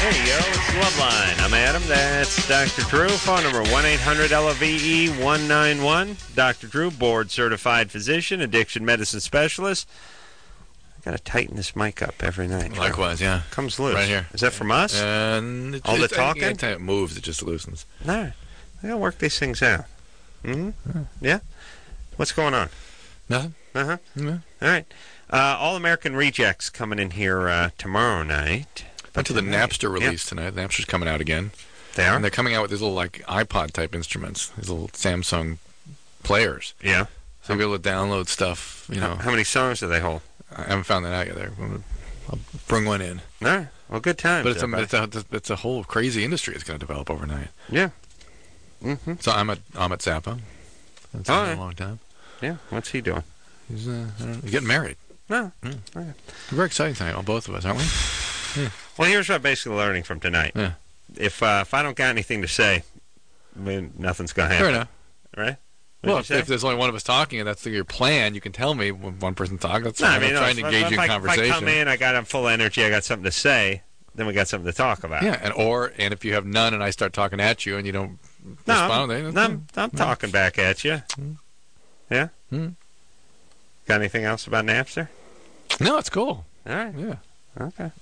Hey, yo, it's Loveline. I'm Adam. That's Dr. Drew. Phone number 1-800-LOVE-191. Dr. Drew, board-certified physician, addiction medicine specialist. I got to tighten this mic up every night. Likewise, yeah. Comes loose. Right here. Is that from us? And All the talking? Anytime it moves, it just loosens. All right. I got to work these things out. Yeah? What's going on? Nothing. Uh-huh. Yeah. All right. All-American Rejects coming in here tomorrow night. Went to the Napster release tonight. Napster's coming out again. They are? And they're coming out with these little, like, iPod-type instruments. These little Samsung players. Yeah. So you'll be able to download stuff, you know. How many songs do they hold? I haven't found that out yet. I'll bring one in. All right. Well, good times. But it's a whole crazy industry that's going to develop overnight. Yeah. Mm-hmm. So I'm at Zappa. That's been a long time. Yeah. What's he doing? He's getting married. No. Okay. Very exciting tonight, on both of us, aren't we? Yeah. Well, here's what I'm basically learning from tonight. Yeah. If I don't got anything to say, I mean, nothing's going to happen. Fair enough. Right? Well, if there's only one of us talking and that's your plan, you can tell me when one person's talking. That's I'm trying to engage you in conversation. If I come in, I'm full of energy, I got something to say, then we got something to talk about. Yeah, and if you have none and I start talking at you and you don't respond, I'm talking back at you. Yeah? Got anything else about Napster? No, it's cool. All right. Yeah. Okay.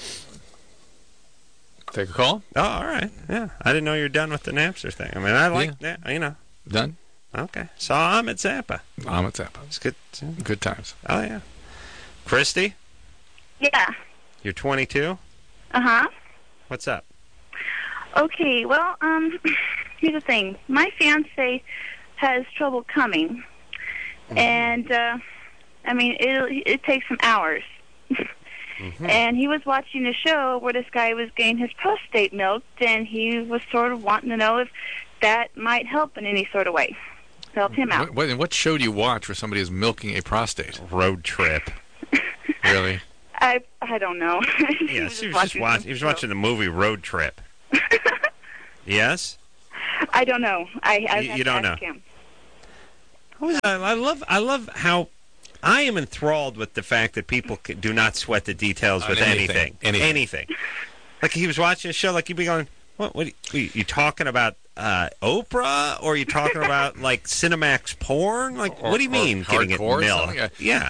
Take a call? Oh, all right. Yeah. I didn't know you were done with the Napster thing. I mean, I like that, you know. Done? Okay. So I'm at Zappa. I'm at Zappa. It's good. Good times. Oh, yeah. Christy? Yeah. You're 22? Uh-huh. What's up? Okay, well, here's the thing. My fiancé has trouble coming. And, I mean, it takes some hours. And he was watching a show where this guy was getting his prostate milked, and he was sort of wanting to know if that might help in any sort of way. Help him out. What show do you watch where somebody is milking a prostate? Road Trip. Really? I don't know. Yeah, he was watching the movie Road Trip. Yes? I don't know. You don't know. Him. I love how I am enthralled with the fact that people do not sweat the details with anything. Like he was watching a show, like you'd be going, "What? You talking about Oprah, or are you talking about like Cinemax porn? Like, what do you mean getting it milk? Yeah,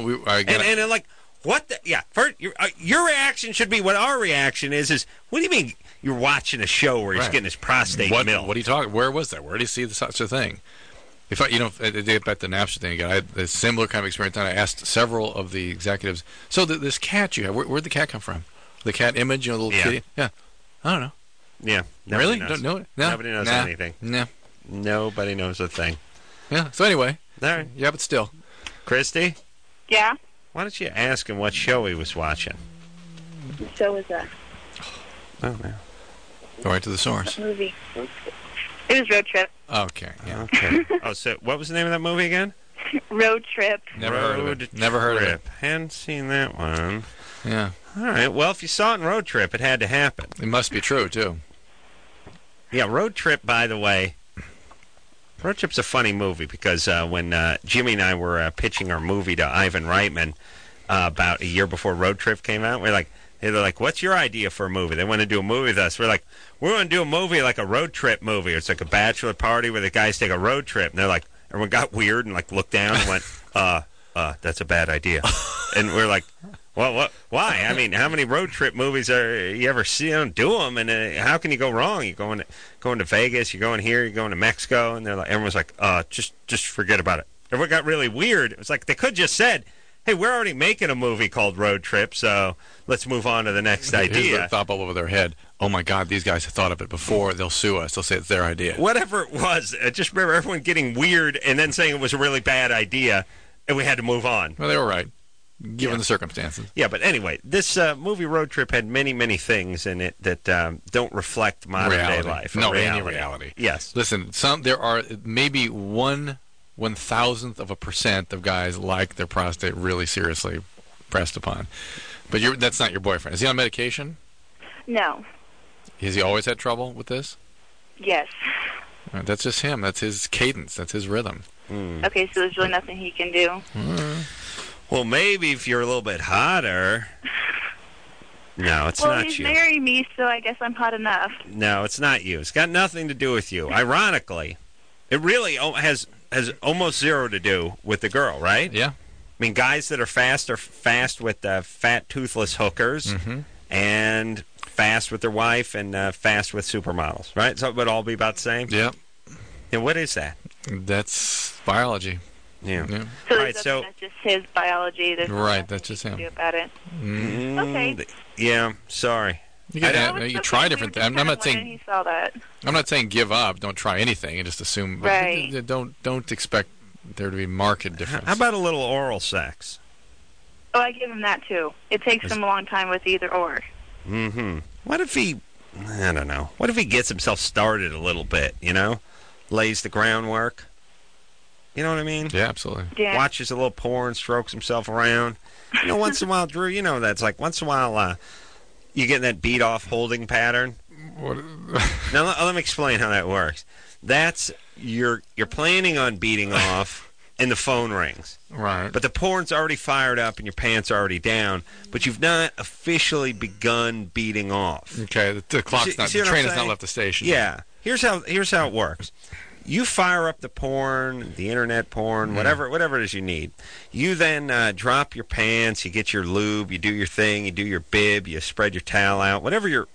and like what? First, your reaction should be what our reaction is. Is what do you mean you're watching a show where he's getting his prostate milk? What are you talking? Where was that? Where did you see such a thing? If I get back to the Napster thing again, I had a similar kind of experience, and I asked several of the executives. So this cat you have, where'd the cat come from? The cat image, the little kitty? Yeah. I don't know. Yeah. Really? Knows. Don't know it? No. Nobody knows anything. No. Nobody knows a thing. Yeah. So anyway. All right. Yeah, but still. Christy? Yeah? Why don't you ask him what show he was watching? What show was that? Oh, man. Go right to the source. What movie? It was Road Trip. Okay. Yeah. Okay. So what was the name of that movie again? Road Trip. Never heard of it. Never heard of it. Hadn't seen that one. Yeah. All right. Well, if you saw it in Road Trip, it had to happen. It must be true, too. Yeah, Road Trip, by the way, Road Trip's a funny movie because when Jimmy and I were pitching our movie to Ivan Reitman about a year before Road Trip came out, they're like, what's your idea for a movie? They want to do a movie with us. We're like, we're going to do a movie like a road trip movie. It's like a bachelor party where the guys take a road trip. And they're like, everyone got weird and like looked down and went, that's a bad idea. And we're like, well, what? Why? I mean, how many road trip movies are you ever see? You don't do them, and how can you go wrong? You're going to Vegas, you're going here, you're going to Mexico, and they're like, everyone's like, just forget about it. Everyone got really weird. It was like they could just said, hey, we're already making a movie called Road Trip, so let's move on to the next idea. Here's the thought bubble over their head. Oh, my God, these guys have thought of it before. They'll sue us. They'll say it's their idea. Whatever it was, I just remember everyone getting weird and then saying it was a really bad idea, and we had to move on. Well, they were right, given the circumstances. Yeah, but anyway, this movie Road Trip had many, many things in it that don't reflect modern-day life. No, any reality. Yes. Listen, there are maybe 1/1000th of a percent of guys like their prostate really seriously pressed upon. But that's not your boyfriend. Is he on medication? No. Has he always had trouble with this? Yes. That's just him. That's his cadence. That's his rhythm. Okay, so there's really nothing he can do. Well, maybe if you're a little bit hotter, No, it's well, not he's you. married me, so I guess I'm hot enough. No, it's not you. It's got nothing to do with you. Ironically, it really has almost zero to do with the girl, right? Yeah. I mean, guys that are fast with fat, toothless hookers, and fast with their wife, and fast with supermodels, right? So it would all be about the same? Yep. And what is that? That's biology. Yeah. Yeah. So All right, so- that's just his biology. There's Right, nothing that's just you him. can do about it. Okay. Yeah, sorry. You, No, can, it's you okay. try We different were things. just I'm not kinda wondering saying he saw that. I'm not saying give up. Don't try anything and just assume. But Right. Don't expect there to be marked difference. How about a little oral sex? Oh, I give him that too. It takes him a long time with either or. Mm-hmm. What if he, I don't know, what if he gets himself started a little bit, lays the groundwork? You know what I mean? Yeah, absolutely. Yeah. Watches a little porn, strokes himself around. Once in a while, Drew, that's like once in a while you get that beat-off holding pattern. What, Now, let me explain how that works. That's, you're planning on beating off, and the phone rings. right. But the porn's already fired up and your pants are already down, but you've not officially begun beating off. Okay, the clock's You not. see The what I'm train has not saying? left the station. Yeah. Here's how it works. You fire up the porn, the internet porn, whatever it is you need. You then drop your pants, you get your lube, you do your thing, you do your bib, you spread your towel out, whatever you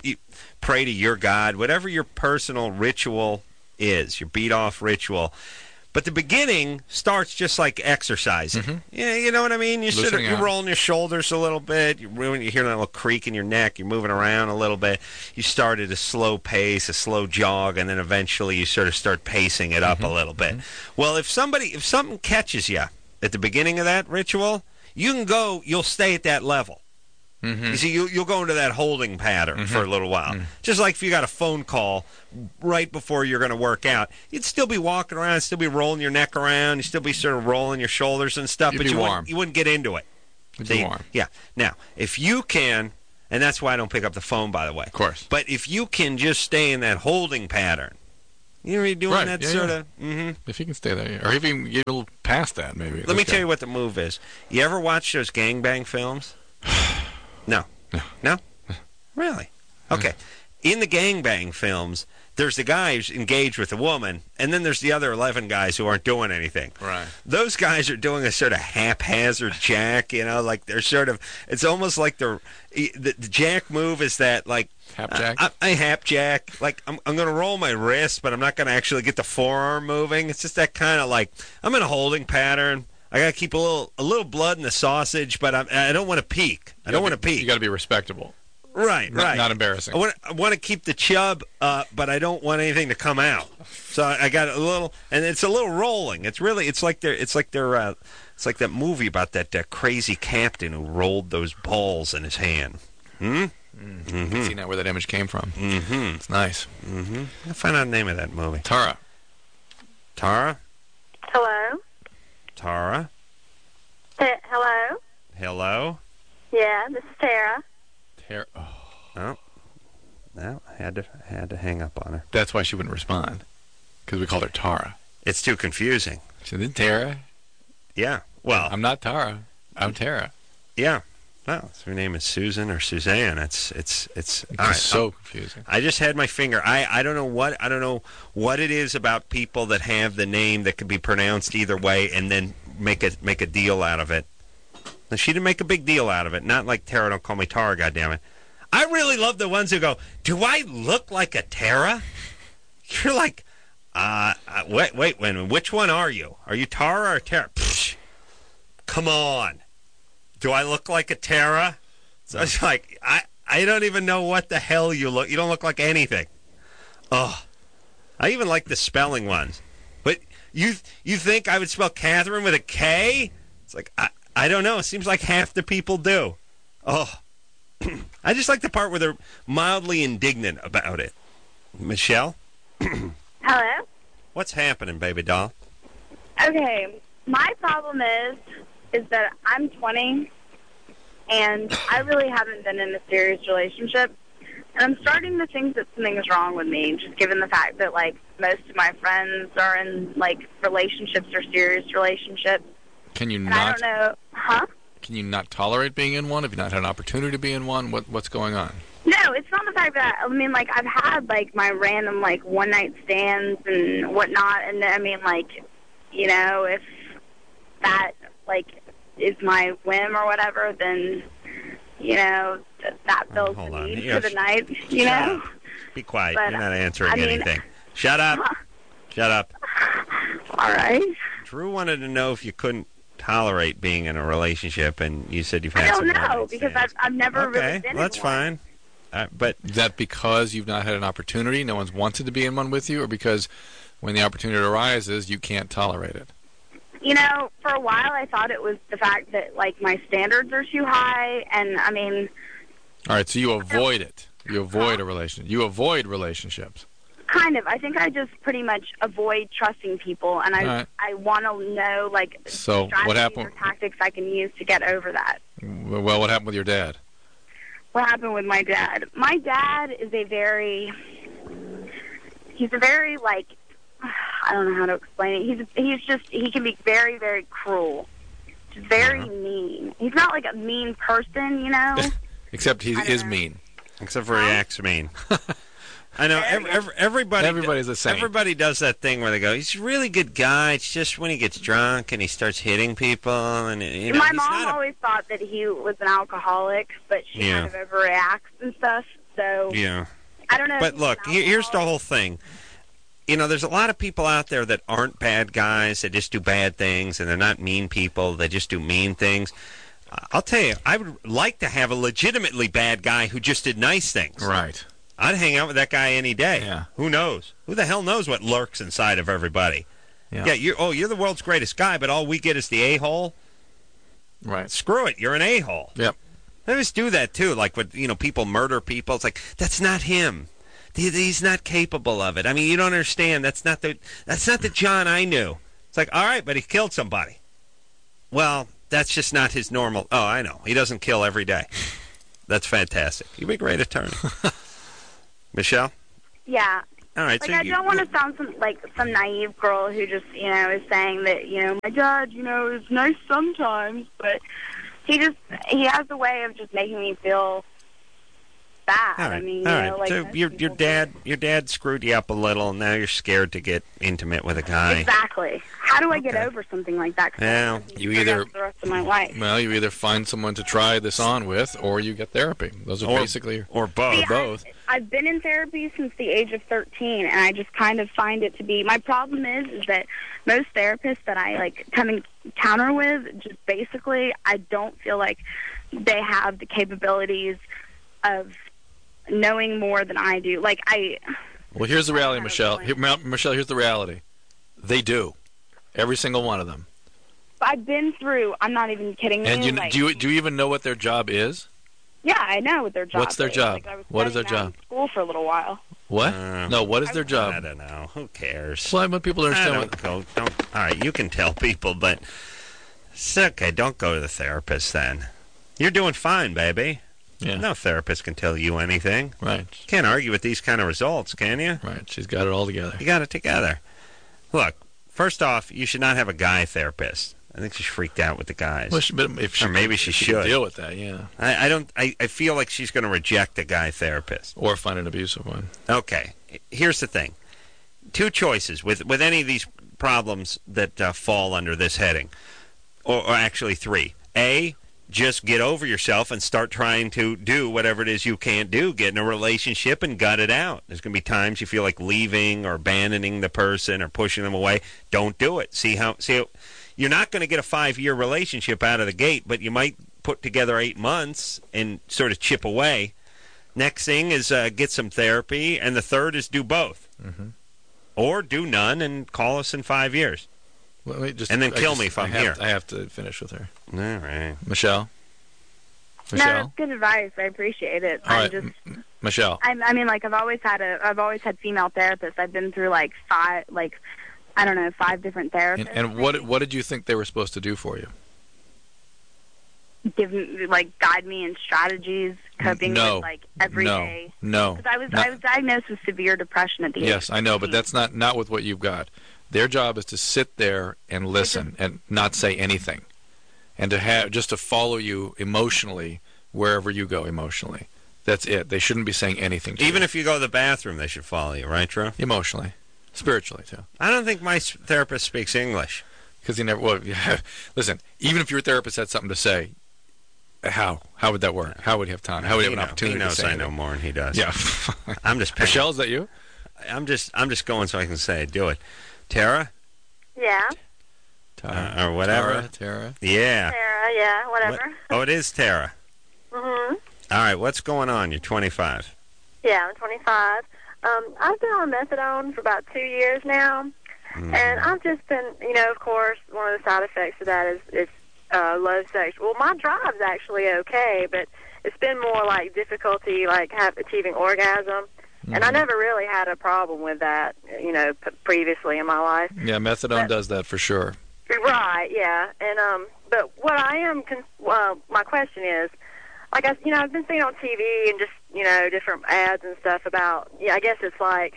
pray to your God, whatever your personal ritual is, your beat off ritual. But the beginning starts just like exercising. Yeah, you know what I mean? Loosening You're out. rolling your shoulders a little bit. You hear that little creak in your neck. You're moving around a little bit. You start at a slow pace, a slow jog, and then eventually you sort of start pacing it up a little bit. Well, if something catches you at the beginning of that ritual, you'll stay at that level. You see, you'll go into that holding pattern for a little while. Just like if you got a phone call right before you're going to work out, you'd still be walking around, still be rolling your neck around, you'd still be sort of rolling your shoulders and stuff, You'd but be you warm. wouldn't get into it. It'd be warm. Yeah. Now, if you can, and that's why I don't pick up the phone, by the way. Of course. But if you can just stay in that holding pattern, you're doing Right, that yeah, sort yeah. of. Mm-hmm. If you can stay there, or if you can get a little past that, maybe. Let me tell you what the move is. You ever watch those gangbang films? No. No? Really? Okay. In the gangbang films, there's the guy who's engaged with a woman, and then there's the other 11 guys who aren't doing anything. Right. Those guys are doing a sort of haphazard jack, like they're sort of, it's almost like the jack move is that, like, Hap jack? I hap jack. Like, I'm going to roll my wrist, but I'm not going to actually get the forearm moving. It's just that kind of like, I'm in a holding pattern. I got to keep a little blood in the sausage, but I don't want to peek. I don't want to peek. You got to be respectable. Right, right. Not embarrassing. I want to keep the chub up, but I don't want anything to come out. So I got a little, and it's a little rolling. It's like that movie about that crazy captain who rolled those balls in his hand. I can see now where that image came from. It's nice. I'll find out the name of that movie. Tara. Tara? Hello? Tara? Hello? Hello? Yeah, this is Tara. Oh. No, I had to hang up on her. That's why she wouldn't respond, because we called her Tara. It's too confusing. She said, Tara? Yeah. Well, I'm not Tara. I'm Tara. yeah. No, if her name is Susan or Suzanne. It's all right. So confusing. I just had my finger. I don't know what it is about people that have the name that could be pronounced either way and then make a deal out of it. Now, she didn't make a big deal out of it. Not like Tara, don't call me Tara, goddammit. I really love the ones who go, do I look like a Tara? You're like, wait, which one are you? Are you Tara or Tara? Psh, come on. Do I look like a Tara? So it's like, I don't even know what the hell you look. You don't look like anything. Oh, I even like the spelling ones. But you think I would spell Catherine with a K? It's like, I don't know. It seems like half the people do. Oh, I just like the part where they're mildly indignant about it. Michelle? Hello? What's happening, baby doll? Okay, my problem is that I'm 20, and I really haven't been in a serious relationship. And I'm starting to think that something's wrong with me, just given the fact that, like, most of my friends are in, like, relationships or serious relationships. Can you And not? I don't know. Huh? Can you not tolerate being in one? Have you not had an opportunity to be in one? What's going on? No, it's not the fact that, I mean, like, I've had, like, my random, like, one-night stands and whatnot, and, I mean, like, you know, if that, like, is my whim or whatever, then, you know, that fills the need for the night, you know? Be quiet. But, You're not answering I mean, anything. Shut up. Shut up. All right. Drew wanted to know if you couldn't tolerate being in a relationship, and you said you've had I don't some know, one-night because stands. I've never really Okay, been well, that's in one. fine. But Is that because you've not had an opportunity? No one's wanted to be in one with you, or because when the opportunity arises, you can't tolerate it? You know, for a while I thought it was the fact that, like, my standards are too high, and, I mean... All right, so you avoid it. You avoid a relationship. You avoid relationships. Kind of. I think I just pretty much avoid trusting people, and Right. I want to know, like, So what strategies happened? or tactics I can use to get over that. Well, what happened with your dad? What happened with my dad? My dad is he's a very, like, I don't know how to explain it. He can be very, very cruel. Just very mean. He's not like a mean person, you know? Except he I don't is know. mean. except for he acts mean. I know everybody's the same. Everybody does that thing where they go, "He's a really good guy. It's just when he gets drunk and he starts hitting people." And you know, My he's mom not always thought that he was an alcoholic, but she Yeah. kind of overreacts and stuff, so Yeah. I don't know. if But he's look, an here's the alcoholic. whole thing. You know, there's a lot of people out there that aren't bad guys. They just do bad things, and they're not mean people. They just do mean things. I'll tell you, I would like to have a legitimately bad guy who just did nice things. Right. I'd hang out with that guy any day. Yeah. Who knows? Who the hell knows what lurks inside of everybody? Yeah. You're the world's greatest guy, but all we get is the a-hole. Right. Screw it, you're an a-hole. Yep. They just do that too. Like when people murder people, it's like that's not him. He's not capable of it. I mean, you don't understand. That's not the John I knew. It's like, all right, but he killed somebody. Well, that's just not his normal. Oh, I know. He doesn't kill every day. That's fantastic. You'd be a great attorney. Michelle? Yeah. All right. Like, so I don't want to sound like some naive girl who just, is saying that, my dad, is nice sometimes, but he has a way of just making me feel bad. All right. I mean, all right. like so most your people dad screwed you up a little, and now you're scared to get intimate with a do. guy. Exactly. How do I get Okay. over something like that? 'Cause Well, I'm gonna you do that either- for the rest of my life. Well, you either find someone to try this on with, or you get therapy. Those are basically or both. See, both. I've been in therapy since the age of 13, and I just kind of find it to be... My problem is that most therapists that I, come encounter with, just basically, I don't feel like they have the capabilities of knowing more than I do. Well, here's the reality, I don't Michelle. know. Michelle, here's the reality. They do. Every single one of them. I've been through... I'm not even kidding you. And do you even know what their job is? Yeah, I know what their job is. What's their job? I was What is their studying that job? in school for a little while. What? No, what is their I job? don't know. Who cares? Well, I want people to understand Don't. All right, you can tell people, but it's okay. Don't go to the therapist then. You're doing fine, baby. Yeah. No therapist can tell you anything. Right. Can't argue with these kind of results, can you? Right. She's got it all together. You got it together. Look, first off, you should not have a guy therapist. I think she's freaked out with the guys. Well, but if she, Or maybe she could should. deal with that, yeah. I feel like she's going to reject a guy therapist. Or find an abusive one. Okay, here's the thing. Two choices with any of these problems that fall under this heading, or actually three. A, just get over yourself and start trying to do whatever it is you can't do. Get in a relationship and gut it out. There's going to be times you feel like leaving or abandoning the person or pushing them away. Don't do it. See how you're not going to get a 5-year relationship out of the gate, but you might put together 8 months and sort of chip away. Next thing is get some therapy, and the third is do both. Mm-hmm. Or do none and call us in 5 years. Well, And then kill me if I'm here. I have to finish with her. All right. Michelle? No, that's good advice. I appreciate it. All right, Michelle. I mean, I've always had female therapists. I've been through 5 different therapists. And what did you think they were supposed to do for you? Guide me in strategies, coping with every day. No. Because I was diagnosed with severe depression at the age. Yes, I know, but that's not with what you've got. Their job is to sit there and listen and not say anything. and to follow you emotionally wherever you go emotionally. That's it. They shouldn't be saying anything to Even you. if you go to the bathroom, they should follow you, right, Drew? Emotionally. Spiritually, too. I don't think my therapist speaks English. Because he never... Well, yeah, listen, even if your therapist had something to say, how would that work? How would he have time? How would he have an opportunity He knows to say I know anything? more than he does. Yeah. I'm just paying. Michelle, is that you? I'm just going so I can say do it. Tara? Yeah. Or whatever. Tara. Yeah. Sarah, yeah, whatever. What? Oh, it is Tara. Mm-hmm. All right, what's going on? You're 25. Yeah, I'm 25. I've been on methadone for about 2 years now, and I've just been, of course, one of the side effects of that is low sex. Well, my drive's actually okay, but it's been more like difficulty, like achieving orgasm. And I never really had a problem with that, previously in my life. Yeah, methadone does that for sure. Right, yeah. And but what I am, my question is, like I've been seeing on TV and just different ads and stuff about, I guess it's like,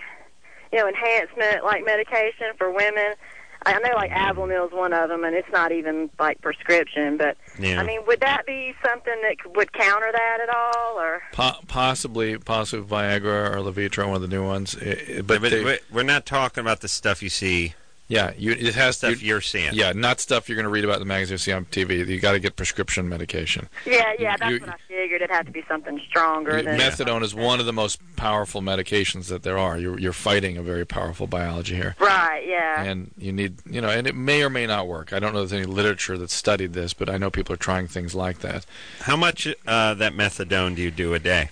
enhancement like medication for women. I know like Avamil's one of them, and it's not even like prescription. But Yeah. I mean, would that be something that would counter that at all, or? Possibly Viagra or Levitra, one of the new ones. But we're not talking about the stuff you see, Yeah, it has stuff you're seeing. Yeah, not stuff you're going to read about in the magazine or see on TV. You got to get prescription medication. Yeah, that's what I figured. It'd have to be something stronger than Methadone is one of the most powerful medications that there are. You're fighting a very powerful biology here. Right, yeah. And you need, and it may or may not work. I don't know if there's any literature that studied this, but I know people are trying things like that. How much that methadone do you do a day?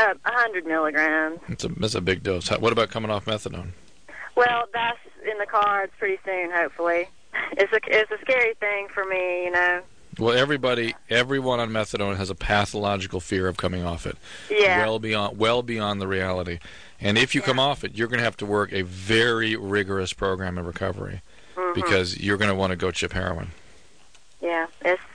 100 milligrams. That's a big dose. What about coming off methadone? Well, that's in the cards pretty soon, hopefully. It's a scary thing for me, Well, everyone on methadone has a pathological fear of coming off it. Yeah. Well beyond the reality. And if you come off it, you're going to have to work a very rigorous program of recovery because you're going to want to go chip heroin. Yeah,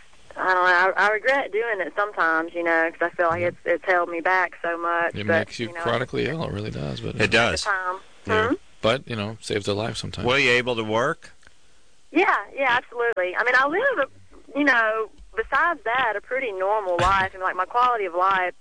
I don't know. I regret doing it sometimes, because I feel like it's held me back so much. It but, makes you chronically ill. It really does. But It does. Time. Yeah. But saves a life sometimes. Were you able to work? Yeah, absolutely. I mean, I live, besides that, a pretty normal life, and like my quality of life,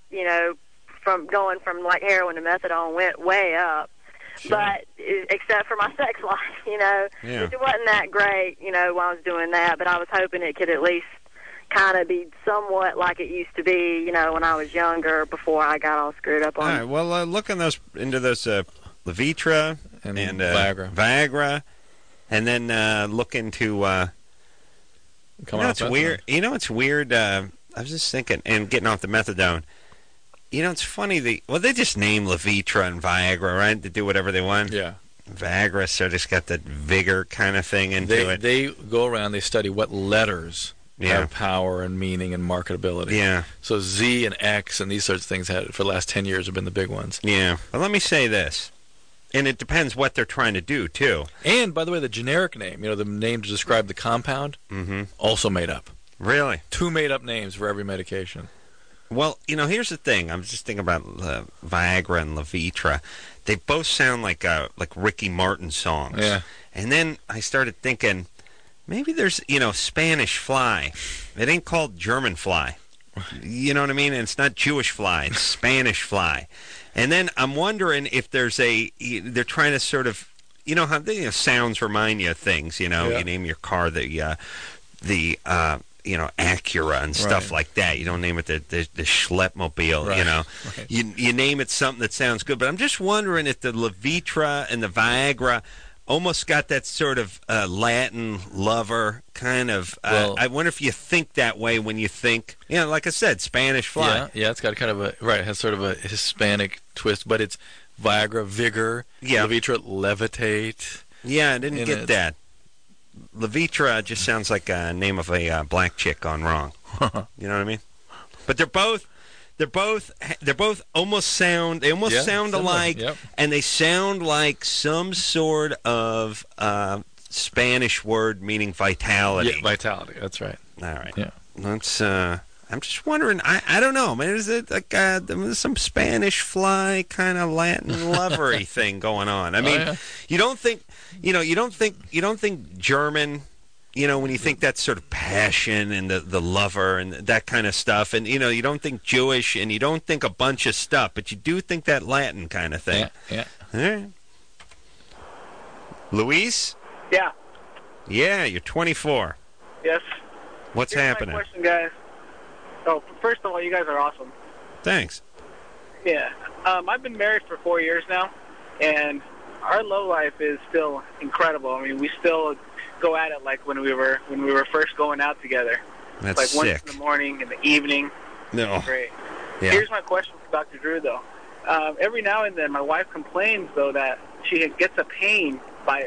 from going from like heroin to methadone went way up. Sure. But except for my sex life, Yeah. it wasn't that great, while I was doing that. But I was hoping it could at least kind of be somewhat like it used to be, when I was younger before I got all screwed up on. All right. Well, look into those Levitra and Viagra, and then look into. It's weird. It's weird. I was just thinking, and getting off the methadone. It's funny. They just name Levitra and Viagra, right? To do whatever they want. Yeah. Viagra, so just got that vigor kind of thing into it. They go around. They study what letters have power and meaning and marketability. Yeah. So Z and X and these sorts of things for the last 10 years have been the big ones. Yeah. Well, let me say this. And it depends what they're trying to do, too. And, by the way, the generic name, the name to describe the compound, also made up. Really? 2 made-up names for every medication. Well, here's the thing. I was just thinking about Viagra and Levitra. They both sound like Ricky Martin songs. Yeah. And then I started thinking, maybe there's, Spanish fly. It ain't called German fly. You know what I mean? And it's not Jewish fly. It's Spanish fly. And then I'm wondering if they're trying to sort of, how sounds remind you of things, You name your car the Acura and stuff like that. You don't name it the Schleppmobile, Right. You name it something that sounds good. But I'm just wondering if the Levitra and the Viagra almost got that sort of Latin lover kind of. I wonder if you think that way when you think, like I said, Spanish fly. Yeah, it's got kind of it has sort of a Hispanic twist, but it's Viagra, vigor, Levitra, levitate. Yeah, I didn't get that. Levitra just sounds like a name of a black chick gone wrong. You know what I mean? But they're both almost sound. They almost sound alike, and they sound like some sort of Spanish word meaning vitality. Yeah, vitality. That's right. All right. Yeah. Let's. I'm just wondering. I don't know, man. Is it like some Spanish fly kind of Latin lovery thing going on? I mean, you don't think German when you think that sort of passion and the lover and that kind of stuff, and, you don't think Jewish and you don't think a bunch of stuff, but you do think that Latin kind of thing. Yeah. All right. Luis? Yeah. Yeah, you're 24. Yes. What's Here's happening? my question, guys. Oh, first of all, you guys are awesome. Thanks. Yeah. I've been married for 4 years now, and our love life is still incredible. I mean, we still go at it like when we were first going out together. That's like sick. once in the morning, in the evening. No. Great. Yeah. Here's my question for Dr. Drew, though. Every now and then, my wife complains, though, that she gets a pain by,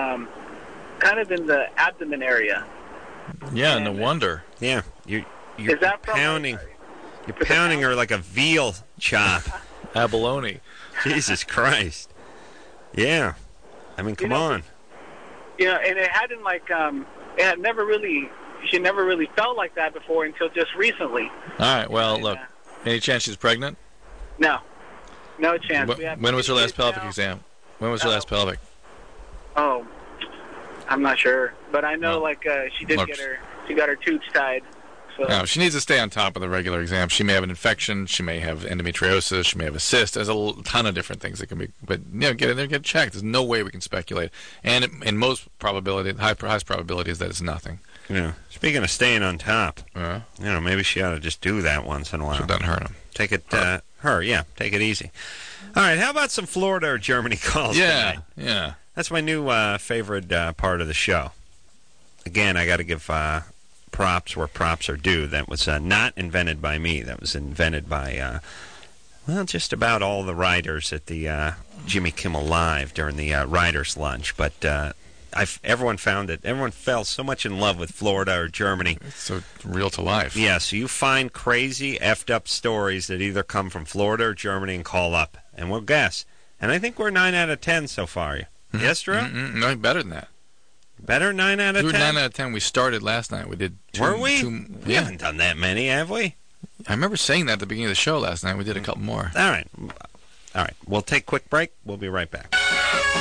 kind of in the abdomen area. Yeah, no wonder. Yeah. You're Is that from, pounding. You're pounding her like a veal chop. Abalone. Jesus Christ. Yeah. I mean, come on. And it hadn't, it had never really, she never really felt like that before until just recently. All right, well, look, any chance she's pregnant? No. No chance. When was her last pelvic exam? When was her last pelvic? Oh, I'm not sure. But I know, she did she got her tubes tied. So. No, she needs to stay on top of the regular exam. She may have an infection. She may have endometriosis. She may have a cyst. There's a ton of different things that can be. But get in there, get checked. There's no way we can speculate. And in most probability, the highest probability is that it's nothing. Speaking of staying on top, maybe she ought to just do that once in a while. So it doesn't hurt him. Take it, take it easy. All right, how about some Florida or Germany calls tonight? Yeah. That's my new favorite part of the show. Again, I got to give props where props are due. That was not invented by me. That was invented by, just about all the writers at the Jimmy Kimmel Live during the writers' lunch. But everyone fell so much in love with Florida or Germany. It's so real to life. Yeah, so you find crazy, effed up stories that either come from Florida or Germany and call up, and we'll guess. And I think we're 9 out of 10 so far. Yes, Drew? No, better than that. Better 9 out of 10? We were 9 out of 10. We started last night. We did two. Were we? We Yeah. haven't done that many, have we? I remember saying that at the beginning of the show last night. We did a couple more. All right. We'll take a quick break. We'll be right back.